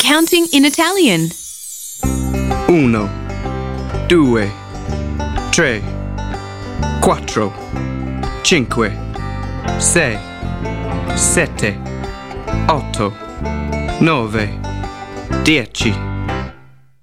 counting in Italian. 1, 2, 3, 4, 5, 6, 7, 8, 9, 10.